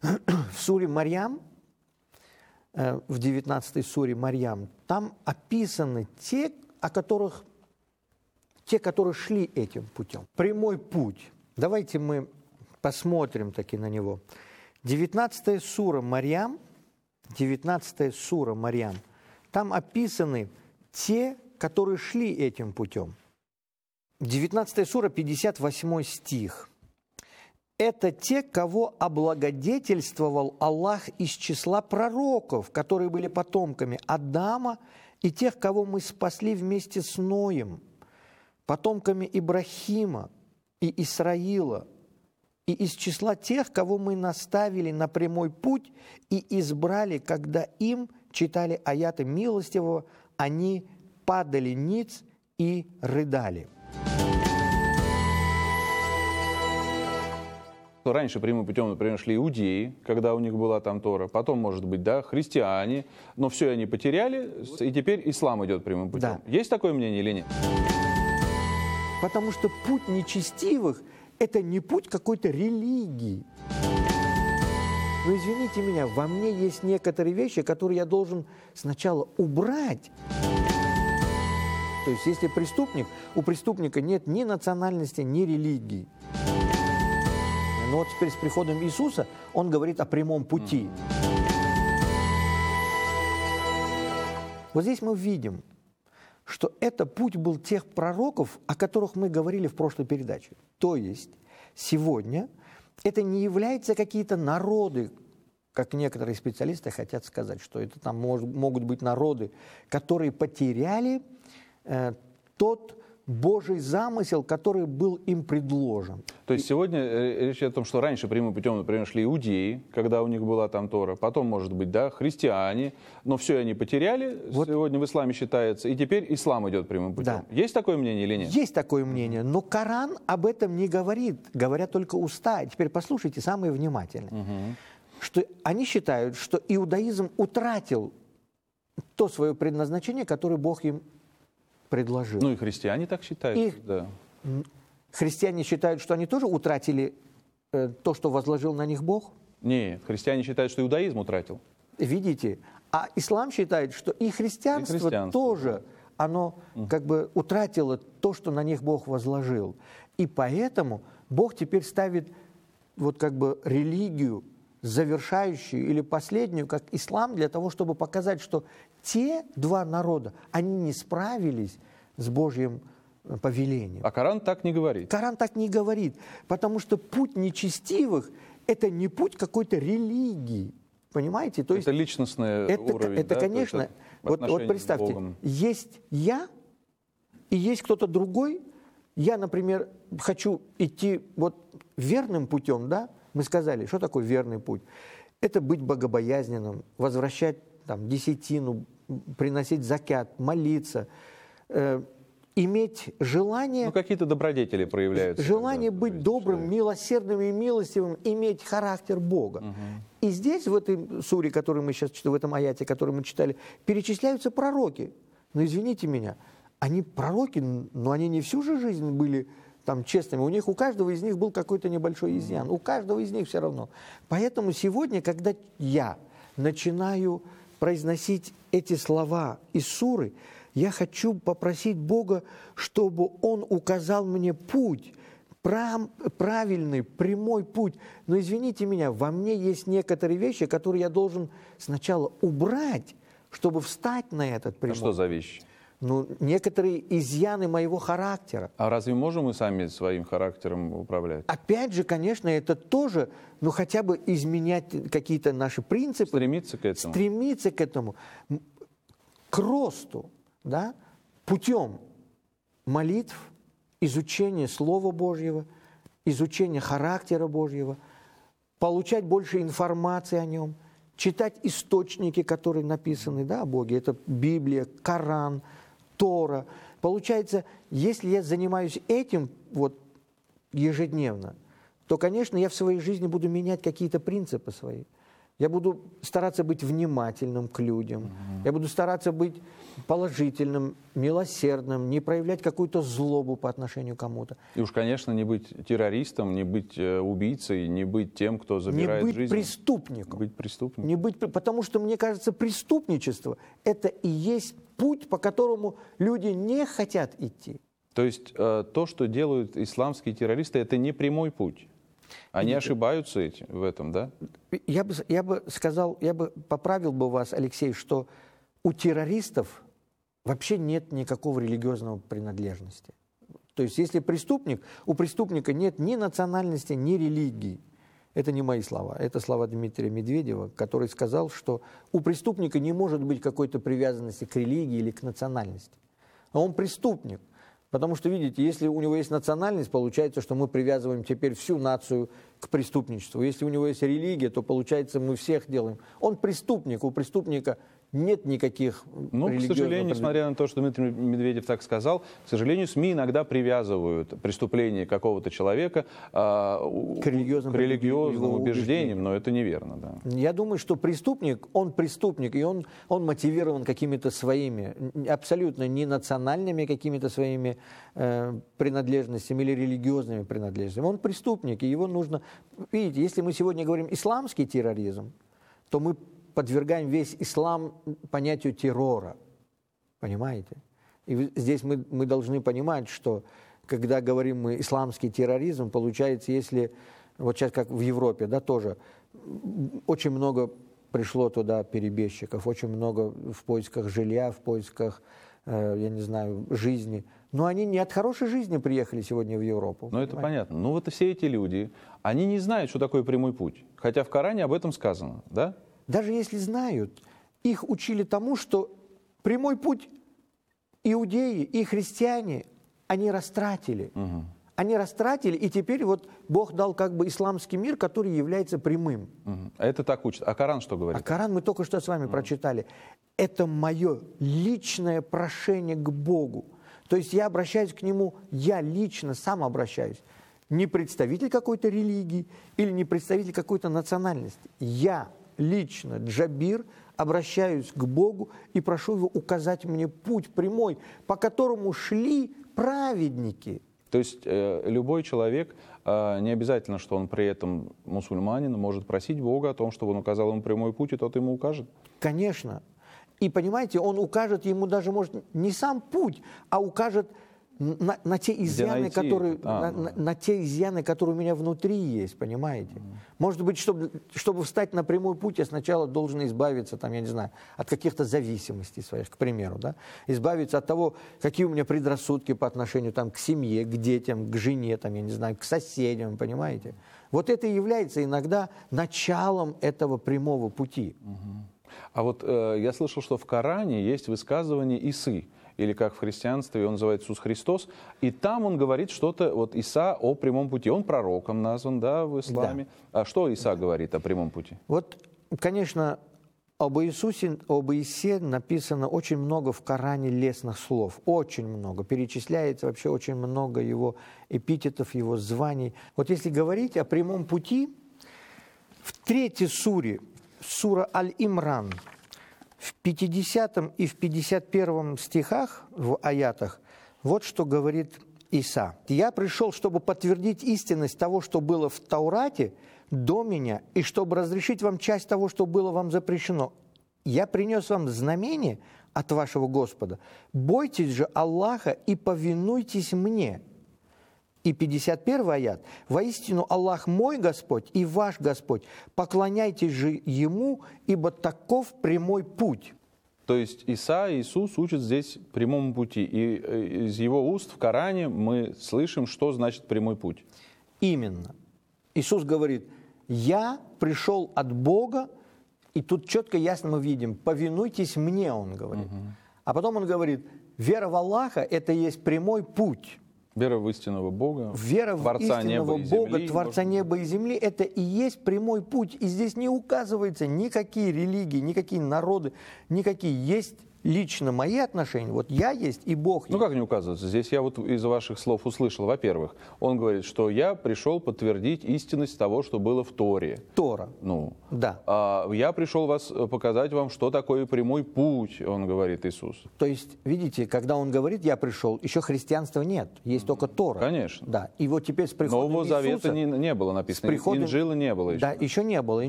В суре Марьям, в 19 суре Марьям, там описаны те, которые шли этим путем. Прямой путь. Давайте мы посмотрим таки на него. 19 сура Марьям, там описаны те, которые шли этим путем. 19 сура, 58 стих. Это те, кого облагодетельствовал Аллах из числа пророков, которые были потомками Адама, и тех, кого мы спасли вместе с Ноем, потомками Ибрахима и Исраила, и из числа тех, кого мы наставили на прямой путь и избрали, когда им читали аяты милостивого, они падали ниц и рыдали. Раньше прямым путем, например, шли иудеи, когда у них была там Тора, потом, может быть, да, христиане, но все они потеряли, и теперь ислам идет прямым путем. Да. Есть такое мнение или нет? Потому что путь нечестивых – это не путь какой-то религии. Но извините меня, во мне есть некоторые вещи, которые я должен сначала убрать. То есть, если преступник, у преступника нет ни национальности, ни религии. Но вот теперь с приходом Иисуса он говорит о прямом пути. Вот здесь мы видим, что это путь был тех пророков, о которых мы говорили в прошлой передаче. То есть сегодня это не являются какие-то народы, как некоторые специалисты хотят сказать, что это там могут быть народы, которые потеряли тот Божий замысел, который был им предложен. То есть сегодня речь идет о том, что раньше прямым путем, например, шли иудеи, когда у них была там Тора, потом, может быть, да, христиане, но все они потеряли, вот. Сегодня в исламе считается, и теперь ислам идет прямым путем. Да. Есть такое мнение или нет? Есть такое мнение, но Коран об этом не говорит, говорят только уста. Теперь послушайте самые внимательные. Что они считают, что иудаизм утратил то свое предназначение, которое Бог им предложил. Ну и христиане так считают. Да. Христиане считают, что они тоже утратили то, что возложил на них Бог? Нет, христиане считают, что иудаизм утратил. Видите? А ислам считает, что и христианство тоже, оно как бы утратило то, что на них Бог возложил. И поэтому Бог теперь ставит вот как бы религию, завершающую или последнюю, как ислам, для того, чтобы показать, что те два народа, они не справились с Божьим повелением. А Коран так не говорит. Коран так не говорит, потому что путь нечестивых – это не путь какой-то религии, понимаете? То есть это личностный уровень. Это, да? Конечно, вот представьте, есть я и есть кто-то другой. Я, например, хочу идти вот верным путем, да? Мы сказали, что такое верный путь? Это быть богобоязненным, возвращать там, десятину, приносить закят, молиться, иметь желание... Ну, какие-то добродетели проявляются. Желание быть добрым, милосердным и милостивым, иметь характер Бога. И здесь, в этой суре, которую мы сейчас читаем, в этом аяте, который мы читали, перечисляются пророки. Но извините меня, они пророки, но они не всю же жизнь были... там честными, у каждого из них был какой-то небольшой изъян, у каждого из них все равно. Поэтому сегодня, когда я начинаю произносить эти слова из суры, я хочу попросить Бога, чтобы Он указал мне путь, правильный, прямой путь. Но извините меня, во мне есть некоторые вещи, которые я должен сначала убрать, чтобы встать на этот прямой. А что за вещи? Ну, некоторые изъяны моего характера. А разве можем мы сами своим характером управлять? Опять же, конечно, это тоже, ну, хотя бы изменять какие-то наши принципы. Стремиться к этому. Стремиться к этому. К росту, да, путем молитв, изучения Слова Божьего, изучения характера Божьего, получать больше информации о Нем, читать источники, которые написаны, да, о Боге. Это Библия, Коран, Тора. Получается, если я занимаюсь этим вот ежедневно, то, конечно, я в своей жизни буду менять какие-то принципы свои. Я буду стараться быть внимательным к людям. Я буду стараться быть положительным, милосердным, не проявлять какую-то злобу по отношению к кому-то. И уж, конечно, не быть террористом, не быть убийцей, не быть тем, кто забирает жизнь. Не быть преступником. Быть преступником. Не быть, потому что, мне кажется, преступничество – это и есть путь, по которому люди не хотят идти. То есть то, что делают исламские террористы, это не прямой путь. Они ошибаются в этом, да? Я бы сказал, я бы поправил бы вас, Алексей, что у террористов вообще нет никакого религиозного принадлежности. То есть если преступник, у преступника нет ни национальности, ни религии. Это не мои слова, это слова Дмитрия Медведева, который сказал, что у преступника не может быть какой-то привязанности к религии или к национальности. А он преступник. Потому что, видите, если у него есть национальность, получается, что мы привязываем теперь всю нацию к преступничеству. Если у него есть религия, то, получается, мы всех делаем. Он преступник, у преступника нет никаких религиозных... к сожалению, несмотря на то, что Дмитрий Медведев так сказал, к сожалению, СМИ иногда привязывают преступление какого-то человека к религиозным убеждениям, но это неверно. Да. Я думаю, что преступник, и он мотивирован какими-то своими, абсолютно не национальными какими-то своими принадлежностями или религиозными принадлежностями. Он преступник, и его нужно... Видите, если мы сегодня говорим исламский терроризм, то мы подвергаем весь ислам понятию террора. Понимаете? И здесь мы должны понимать, что когда говорим мы исламский терроризм, получается, если вот сейчас как в Европе, да, тоже очень много пришло туда перебежчиков, очень много в поисках жилья, в поисках, я не знаю, жизни. Но они не от хорошей жизни приехали сегодня в Европу. Ну, это понятно. Ну, вот и все эти люди, они не знают, что такое прямой путь. Хотя в Коране об этом сказано, да? Даже если знают, их учили тому, что прямой путь иудеи и христиане, они растратили. Угу. Они растратили, и теперь вот Бог дал как бы исламский мир, который является прямым. Угу. А это так учат. А Коран что говорит? А Коран мы только что с вами прочитали. Это мое личное прошение к Богу. То есть я обращаюсь к Нему, я лично сам обращаюсь. Не представитель какой-то религии или не представитель какой-то национальности. Я лично, Джабир, обращаюсь к Богу и прошу Его указать мне путь прямой, по которому шли праведники. То есть любой человек, не обязательно, что он при этом мусульманин, может просить Бога о том, чтобы он указал ему прямой путь, и тот ему укажет? Конечно. И понимаете, он укажет ему даже, может, не сам путь, а укажет на те изъяны, которые, на те изъяны, которые у меня внутри есть, понимаете? Может быть, чтобы встать на прямой путь, я сначала должен избавиться, там, я не знаю, от каких-то зависимостей своих, к примеру, да? Избавиться от того, какие у меня предрассудки по отношению там, к семье, к детям, к жене, там, я не знаю, к соседям, понимаете? Вот это и является иногда началом этого прямого пути. А вот я слышал, что в Коране есть высказывание Исы, или как в христианстве он называется Иисус Христос, и там он говорит что-то, вот Иса о прямом пути. Он пророком назван, да, в исламе. Да. А что Иса говорит о прямом пути? Вот, конечно, об Иисусе написано очень много в Коране лестных слов, очень много. Перечисляется вообще очень много его эпитетов, его званий. Вот если говорить о прямом пути, в 3 суре, сура Аль-Имран, в 50 и в 51 стихах, в аятах, вот что говорит Иса. «Я пришел, чтобы подтвердить истинность того, что было в Таурате до меня, и чтобы разрешить вам часть того, что было вам запрещено. Я принес вам знамение от вашего Господа. Бойтесь же Аллаха и повинуйтесь мне». И 51 аят. «Воистину Аллах мой Господь и ваш Господь, поклоняйтесь же Ему, ибо таков прямой путь». То есть Иисус учит здесь прямому пути. И из его уст в Коране мы слышим, что значит прямой путь. Именно. Иисус говорит, я пришел от Бога, и тут четко, ясно мы видим, повинуйтесь мне, он говорит. А потом он говорит, вера в Аллаха – это есть прямой путь. Вера в истинного Бога, вера в истинного Бога, Творца неба и земли, это и есть прямой путь. И здесь не указывается никакие религии, никакие народы, никакие. Есть лично мои отношения, вот я есть и Бог есть. Ну как не указывается? Здесь я вот из ваших слов услышал, во-первых, он говорит, что я пришел подтвердить истинность того, что было в Торе. Тора. Ну, Да. Я пришел показать вам, что такое прямой путь, он говорит, Иисус. То есть, видите, когда он говорит, я пришел, еще христианства нет, есть только Тора. Конечно. Да. И вот теперь с приходом Нового Иисуса, Завета не было написано, приходом... Инджила не было еще. Да, еще не было.